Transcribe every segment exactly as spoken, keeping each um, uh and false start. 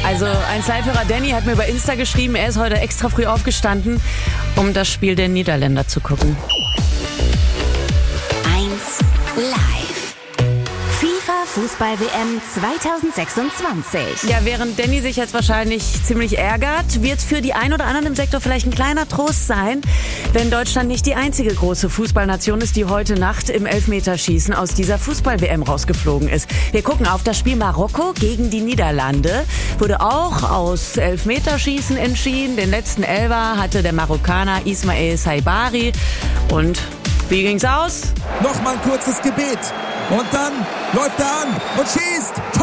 Also ein Live-Hörer Danny hat mir bei Insta geschrieben, er ist heute extra früh aufgestanden, um das Spiel der Niederländer zu gucken. eins Live. FIFA-Fußball-W M zwanzig sechsundzwanzig. Ja, während Danny sich jetzt wahrscheinlich ziemlich ärgert, wird für die ein oder anderen im Sektor vielleicht ein kleiner Trost sein, wenn Deutschland nicht die einzige große Fußballnation ist, die heute Nacht im Elfmeterschießen aus dieser Fußball-W M rausgeflogen ist. Wir gucken auf das Spiel Marokko gegen die Niederlande. Wurde auch aus Elfmeterschießen entschieden. Den letzten Elfer hatte der Marokkaner Ismail Saibari. Und wie ging's aus? Nochmal ein kurzes Gebet. Und dann läuft er an und schießt. Tor!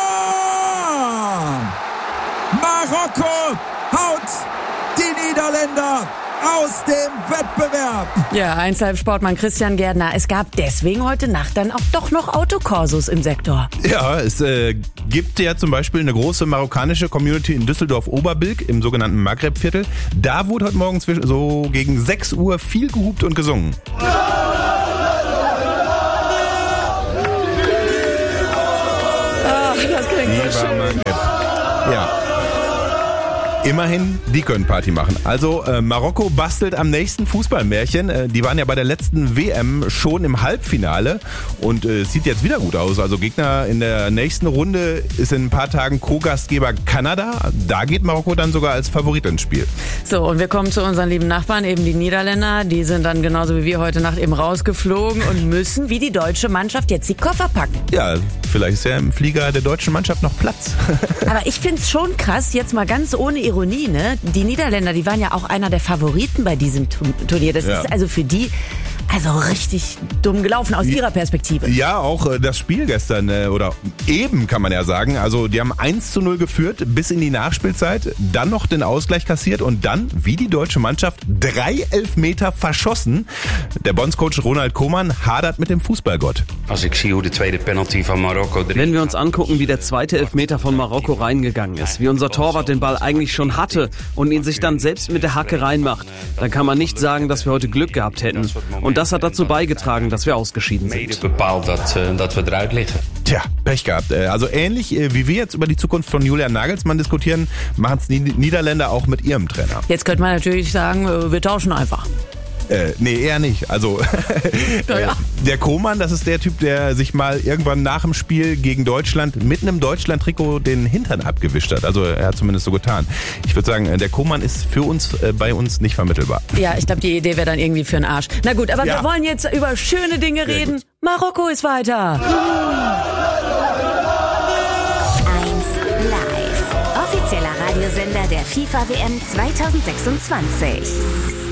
Marokko haut die Niederländer aus dem Wettbewerb. Ja, eins Live Sportmann Christian Gärtner. Es gab deswegen heute Nacht dann auch doch noch Autokorsos im Sektor. Ja, es äh, gibt ja zum Beispiel eine große marokkanische Community in Düsseldorf-Oberbilk im sogenannten Maghreb-Viertel. Da wurde heute Morgen zwischen, so gegen sechs Uhr viel gehupt und gesungen. Das klingt so schön. Ja. Immerhin, die können Party machen. Also äh, Marokko bastelt am nächsten Fußballmärchen. Äh, die waren ja bei der letzten W M schon im Halbfinale und äh, sieht jetzt wieder gut aus. Also Gegner in der nächsten Runde ist in ein paar Tagen Co-Gastgeber Kanada. Da geht Marokko dann sogar als Favorit ins Spiel. So, und wir kommen zu unseren lieben Nachbarn, eben die Niederländer. Die sind dann genauso wie wir heute Nacht eben rausgeflogen und müssen wie die deutsche Mannschaft jetzt die Koffer packen. Ja, vielleicht ist ja im Flieger der deutschen Mannschaft noch Platz. Aber ich find's schon krass, jetzt mal ganz ohne Ironie, ne? Die Niederländer, die waren ja auch einer der Favoriten bei diesem Turnier. Das Ja. ist also für die also richtig dumm gelaufen aus ihrer Perspektive. Ja, auch äh, das Spiel gestern, äh, oder eben kann man ja sagen, also die haben eins zu null geführt bis in die Nachspielzeit, dann noch den Ausgleich kassiert und dann, wie die deutsche Mannschaft, drei Elfmeter verschossen. Der Bondscoach Ronald Koeman hadert mit dem Fußballgott. Als ik zie hoe de tweede penalty van Marokko... Wenn wir uns angucken, wie der zweite Elfmeter von Marokko reingegangen ist, wie unser Torwart den Ball eigentlich schon hatte und ihn sich dann selbst mit der Hacke reinmacht, dann kann man nicht sagen, dass wir heute Glück gehabt hätten. Und das hat dazu beigetragen, dass wir ausgeschieden sind. bepaald dat, uh, dat we eruit liggen. Tja, Pech gehabt. Also ähnlich wie wir jetzt über die Zukunft von Julian Nagelsmann diskutieren, machen es die Niederländer auch mit ihrem Trainer. Jetzt könnte man natürlich sagen, wir tauschen einfach. Äh, nee, eher nicht. Also Naja. der Koeman, das ist der Typ, der sich mal irgendwann nach dem Spiel gegen Deutschland mit einem Deutschland-Trikot den Hintern abgewischt hat. Also er hat zumindest so getan. Ich würde sagen, der Koeman ist für uns, äh, bei uns nicht vermittelbar. Ja, ich glaube, die Idee wäre dann irgendwie für den Arsch. Na gut, aber Ja. wir wollen jetzt über schöne Dinge Sehr reden. gut. Marokko ist weiter. eins Live. Offizieller Radiosender der FIFA W M zwanzig sechsundzwanzig.